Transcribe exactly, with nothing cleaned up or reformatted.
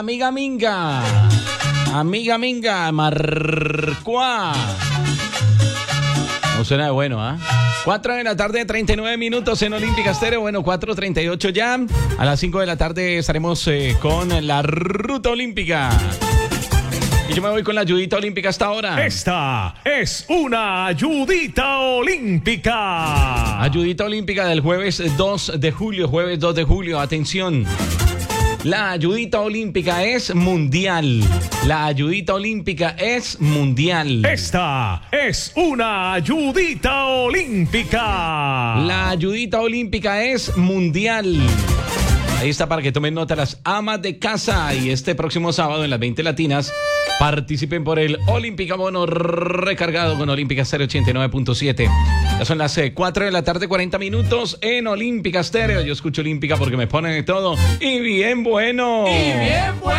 Amiga Minga. Amiga Minga. Marcuá. No suena de bueno, ¿ah? ¿eh? cuatro de la tarde, treinta y nueve minutos en Olímpica Estéreo. Bueno, cuatro treinta y ocho ya. A las cinco de la tarde estaremos eh, con la Ruta Olímpica. Y yo me voy con la ayudita olímpica hasta ahora. Esta es una ayudita olímpica. Ayudita olímpica del jueves dos de julio. Jueves dos de julio. Atención. La ayudita olímpica es mundial. La ayudita olímpica es mundial. Esta es una ayudita olímpica. La ayudita olímpica es mundial. Ahí está para que tomen nota las amas de casa. Y este próximo sábado en las veinte latinas participen por el Olímpica Bono recargado con Olímpica Estéreo ochenta y nueve punto siete. Ya son las cuatro de la tarde, cuarenta minutos en Olímpica Estéreo. Yo escucho Olímpica porque me ponen de todo. Y bien bueno. Y bien bueno.